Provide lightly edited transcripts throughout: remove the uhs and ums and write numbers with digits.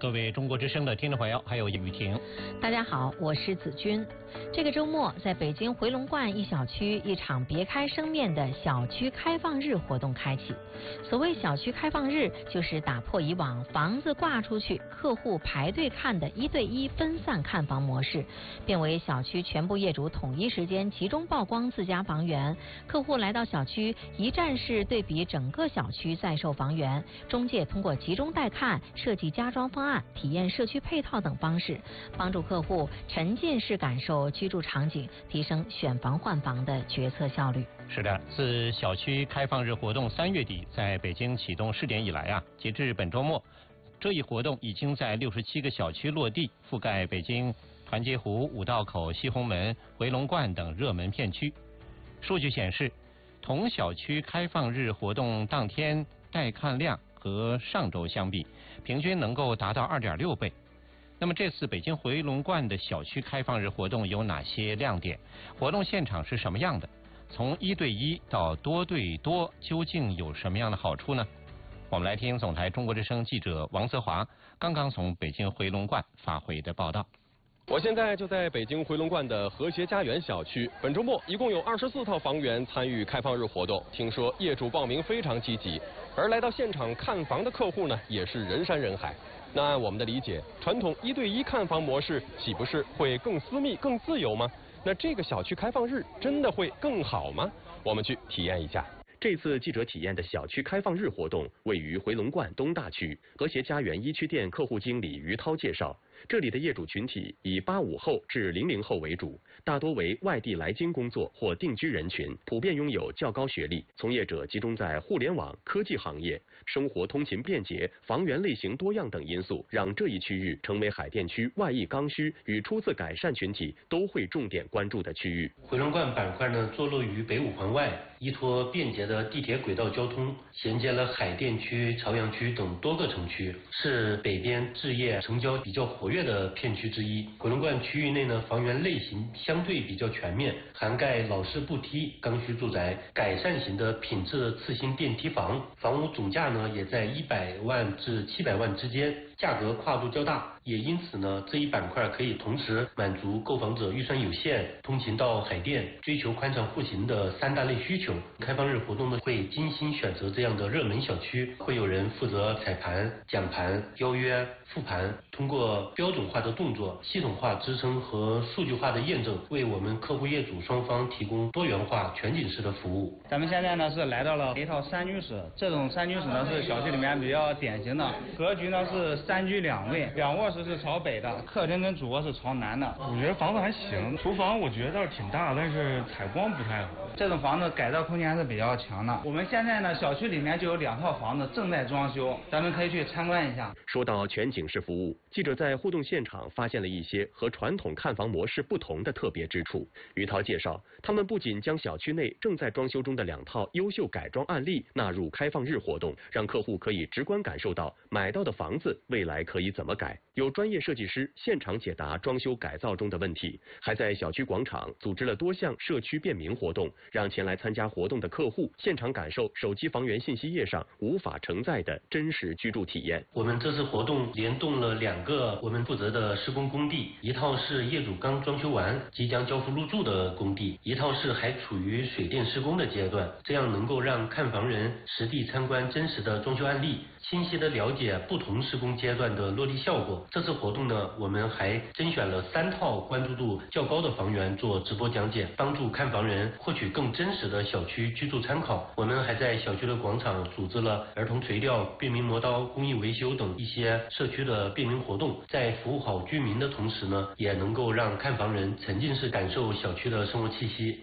各位中国之声的听众朋友，还有雨婷。 大家好，我是子君。这个周末，在北京回龙观一小区，一场别开生面的小区开放日活动开启。所谓小区开放日，就是打破以往房子挂出去，客户排队看的1对1分散看房模式，变为小区全部业主统一时间集中曝光自家房源，客户来到小区一站式对比整个小区在售房源，中介通过集中带看、设计家装方案、体验社区配套等方式，帮助客户沉浸式感受居住场景，提升选房换房的决策效率。 是的，自小区开放日活动3月底在北京启动试点以来截至本周末，这一活动已经在67个小区落地，覆盖北京团结湖、五道口、西红门、回龙观等热门片区。数据显示，同小区开放日活动当天带看量和上周相比，平均能够达到2.6倍。那么这次北京回龙观的小区开放日活动有哪些亮点？活动现场是什么样的？从1对1到多对多，究竟有什么样的好处呢？我们来听总台中国之声记者王泽华刚刚从北京回龙观发回的报道。 我现在就在北京回龙观的和谐家园小区，本周末一共有24套房源参与开放日活动，听说业主报名非常积极，而来到现场看房的客户呢，也是人山人海。那按我们的理解，传统1对1看房模式岂不是会更私密、更自由吗？那这个小区开放日真的会更好吗？我们去体验一下。这次记者体验的小区开放日活动位于回龙观东大区，和谐家园1区店客户经理于涛介绍，这里的业主群体以85后至00后为主，大多为外地来京工作或定居人群，普遍拥有较高学历，从业者集中在互联网、科技行业，生活通勤便捷、房源类型多样等因素，让这一区域成为海淀区外溢刚需与初次改善群体都会重点关注的区域。 回龙观板块呢，坐落于北五环外，依托便捷的地铁轨道交通，衔接了海淀区、朝阳区等多个城区，是北边置业成交比较活跃的片区之一。回龙观区域内呢，房源类型相对比较全面，涵盖老式步梯、刚需住宅、改善型的品质次新电梯房，房屋总价呢也在100万至700万之间，价格跨度较大，也因此呢，这一板块可以同时满足购房者预算有限、通勤到海淀、追求宽敞户型的3大类需求。开放日活动呢，会精心选择这样的热门小区，会有人负责彩盘、讲盘、邀约、复盘，通过标准化的动作、系统化支撑和数据化的验证，为我们客户业主双方提供多元化全景式的服务。 咱们现在呢是来到了一套3居室，这种3居室呢是小区里面比较典型的，格局呢是3居2卫，2卧室是朝北的，客厅跟主卧是朝南的。 我觉得房子还行，厨房我觉得倒是挺大，但是采光不太好。 这种房子改造空间还是比较强的。我们现在呢，小区里面就有2套房子正在装修，咱们可以去参观一下。 说到全景式服务，记者在互动现场发现了一些和传统看房模式不同的特别之处。于涛介绍，他们不仅将小区内正在装修中的2套优秀改装案例纳入开放日活动，让客户可以直观感受到买到的房子未来可以怎么改，有专业设计师现场解答装修改造中的问题，还在小区广场组织了多项社区便民活动，让前来参加活动的客户现场感受手机房源信息页上无法承载的真实居住体验。 我们这次活动联动了2个我们负责的施工工地，一套是业主刚装修完即将交付入住的工地，一套是还处于水电施工的阶段，这样能够让看房人实地参观真实的装修案例，清晰地了解不同施工阶段的落地效果。这次活动呢，我们还甄选了3套关注度较高的房源做直播讲解，帮助看房人获取更真实的小区居住参考。我们还在小区的广场组织了儿童垂钓、便民磨刀、公益维修等一些社区的便民活动，在服务好居民的同时呢，也能够让看房人沉浸式感受小区的生活气息。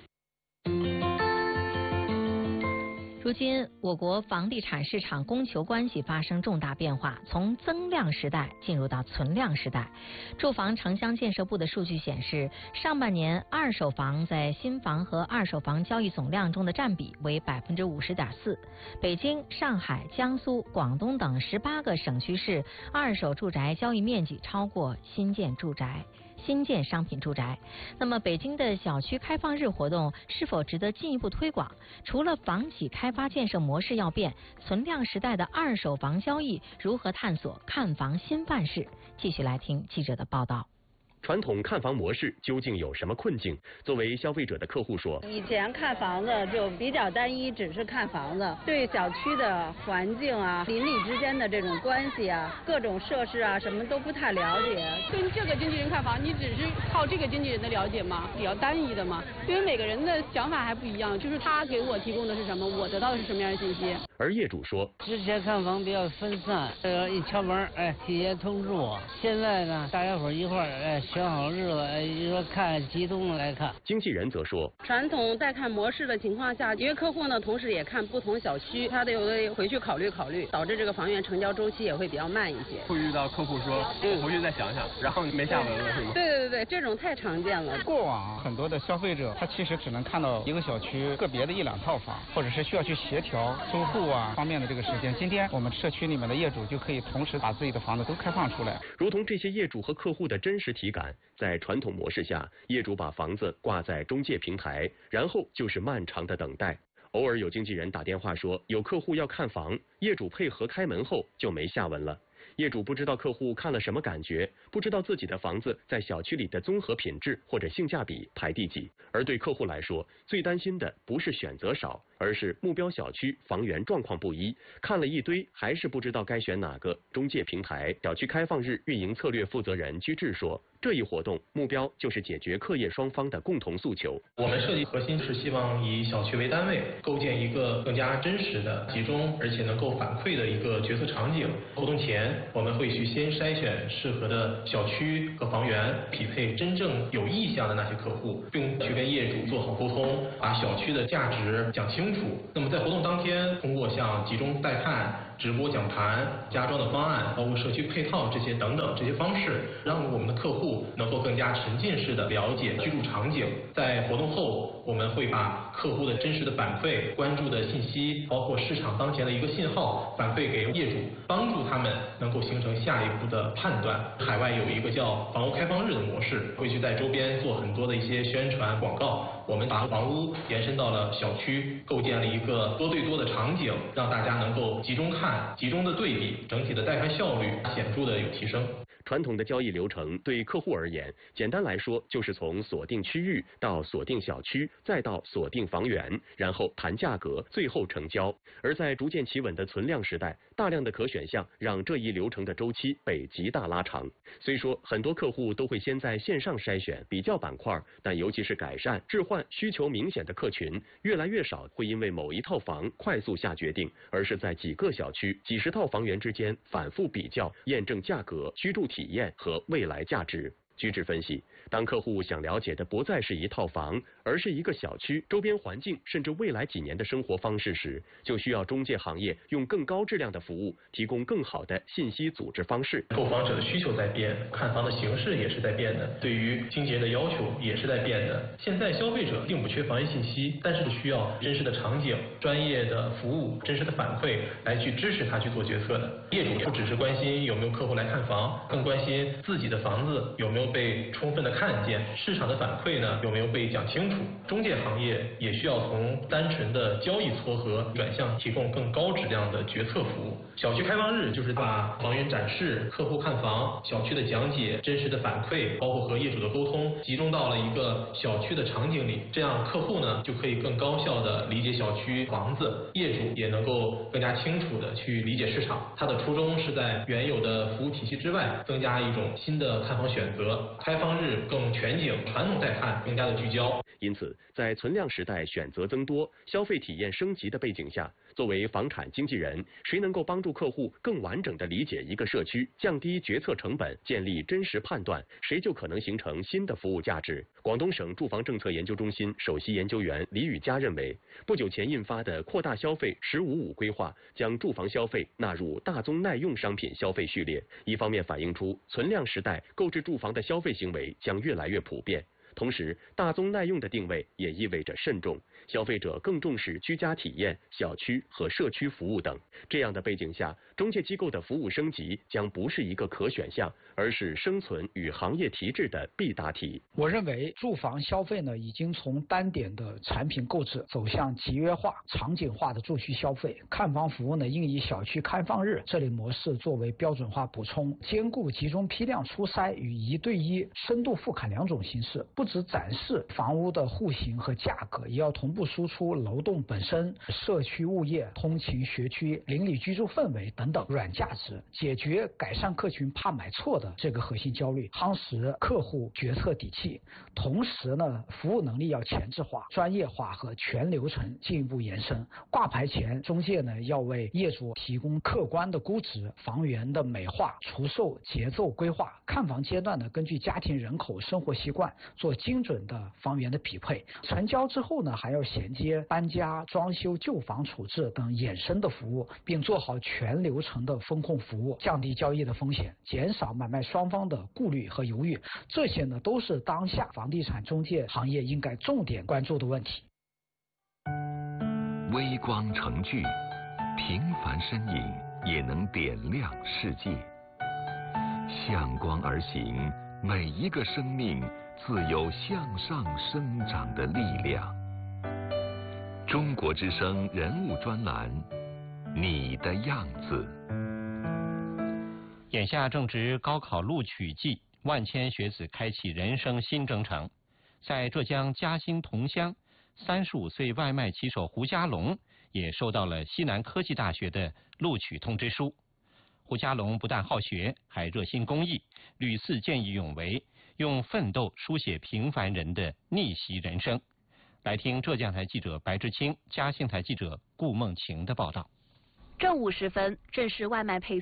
如今，我国房地产市场供求关系发生重大变化，从增量时代进入到存量时代。住房城乡建设部的数据显示，上半年二手房在新房和二手房交易总量中的占比为50.4%。北京、上海、江苏、广东等18个省区市二手住宅交易面积超过新建住宅。 新建商品住宅。那么北京的小区开放日活动是否值得进一步推广？除了房企开发建设模式要变，存量时代的二手房交易如何探索看房新范式？继续来听记者的报道。 传统看房模式究竟有什么困境？作为消费者的客户说， 以前看房子就比较单一，只是看房子，对小区的环境啊、邻里之间的这种关系啊、各种设施啊，什么都不太了解。 跟这个经纪人看房，你只是靠这个经纪人的了解吗？比较单一的嘛，因为每个人的想法还不一样，就是他给我提供的是什么，我得到的是什么样的信息。 而业主说， 之前看房比较分散，一敲门，提前通知我。现在呢，大家伙一块儿，选好日子，一说看集中来看。 经纪人则说， 传统带看模式的情况下，因为客户呢同时也看不同小区，他得有的回去考虑，导致这个房源成交周期也会比较慢一些。 会遇到客户说，我回去再想想，然后没下文了是吗？ 对，这种太常见了。 过往很多的消费者，他其实只能看到一个小区个别的1-2套房，或者是需要去协调租户方面的这个时间。今天我们社区里面的业主就可以同时把自己的房子都开放出来。 如同这些业主和客户的真实体感，在传统模式下，业主把房子挂在中介平台，然后就是漫长的等待。偶尔有经纪人打电话说有客户要看房，业主配合开门后就没下文了。业主不知道客户看了什么感觉，不知道自己的房子在小区里的综合品质或者性价比排第几。而对客户来说，最担心的不是选择少，而是目标小区房源状况不一，看了一堆还是不知道该选哪个。中介平台小区开放日运营策略负责人居志说，这一活动目标就是解决客业双方的共同诉求。 我们设计核心是希望以小区为单位，构建一个更加真实的、集中而且能够反馈的一个决策场景。活动前，我们会去先筛选适合的小区和房源，匹配真正有意向的那些客户，并去跟业主做好沟通，把小区的价值讲清楚。那么在活动当天，通过像集中带看、直播讲盘、家装的方案，包括社区配套这些等等这些方式，让我们的客户能够更加沉浸式的了解居住场景。在活动后，我们会把客户的真实的反馈、关注的信息，包括市场当前的一个信号反馈给业主，帮助他们能够形成下一步的判断。海外有一个叫房屋开放日的模式，会去在周边做很多的一些宣传广告。我们把房屋延伸到了小区，构建了一个多对多的场景，让大家能够集中看、集中的对比，整体的带看效率显著的有提升。 传统的交易流程对客户而言，简单来说就是从锁定区域到锁定小区，再到锁定房源，然后谈价格，最后成交。而在逐渐企稳的存量时代，大量的可选项让这一流程的周期被极大拉长。虽说很多客户都会先在线上筛选比较板块，但尤其是改善置换需求明显的客群，越来越少会因为某一套房快速下决定，而是在几个小区、几十套房源之间反复比较，验证价格、居住体验和未来价值。居志分析，当客户想了解的不再是一套房，而是一个小区周边环境，甚至未来几年的生活方式时，就需要中介行业用更高质量的服务，提供更好的信息组织方式。 购房者的需求在变，看房的形式也是在变的，对于经纪人的要求也是在变的。现在消费者并不缺房源信息，但是需要真实的场景、专业的服务、真实的反馈来去支持他去做决策的。业主不只是关心有没有客户来看房，更关心自己的房子有没有被充分的看见，市场的反馈呢有没有被讲清楚。中介行业也需要从单纯的交易撮合转向提供更高质量的决策服务。小区开放日就是把房源展示、客户看房、小区的讲解、真实的反馈，包括和业主的沟通，集中到了一个小区的场景里，这样客户呢就可以更高效的理解小区房子，业主也能够更加清楚的去理解市场。它的初衷是在原有的服务体系之外，增加一种新的看房选择。开放日更全景，传统带看更加的聚焦。 因此，在存量时代选择增多、消费体验升级的背景下，作为房产经纪人，谁能够帮助客户更完整地理解一个社区，降低决策成本，建立真实判断，谁就可能形成新的服务价值。广东省住房政策研究中心首席研究员李宇佳认为，不久前印发的扩大消费“15+5”规划，将住房消费纳入大宗耐用商品消费序列，一方面反映出存量时代购置住房的消费行为将越来越普遍。同时，大宗耐用的定位也意味着慎重。 消费者更重视居家体验、小区和社区服务等。这样的背景下，中介机构的服务升级将不是一个可选项，而是生存与行业提质的必答题。 我认为住房消费呢，已经从单点的产品购置走向集约化、场景化的住区消费。看房服务呢，应以小区开放日这类模式作为标准化补充，兼顾集中批量初筛与1对1深度复勘2种形式，不只展示房屋的户型和价格，也要同步输出楼栋本身、社区物业、通勤学区、邻里居住氛围等等软价值，解决改善客群怕买错的这个核心焦虑，夯实客户决策底气。同时呢，服务能力要前置化、专业化和全流程进一步延伸。挂牌前，中介呢要为业主提供客观的估值、房源的美化、出售节奏规划。看房阶段呢，根据家庭人口、生活习惯做精准的房源的匹配。成交之后呢，还要衔接搬家、装修、旧房处置等衍生的服务，并做好全流程的风控服务，降低交易的风险，减少买卖双方的顾虑和犹豫。这些呢，都是当下房地产中介行业应该重点关注的问题。 微光成炬，平凡身影也能点亮世界。向光而行，每一个生命自有向上生长的力量。中国之声人物专栏，你的样子。 眼下正值高考录取季，万千学子开启人生新征程。在浙江嘉兴桐乡，35岁外卖骑手胡家龙也收到了西南科技大学的录取通知书。胡家龙不但好学，还热心公益，屡次见义勇为，用奋斗书写平凡人的逆袭人生。来听浙江台记者白志清、嘉兴台记者顾梦晴的报道。 正午时分，正是外卖配送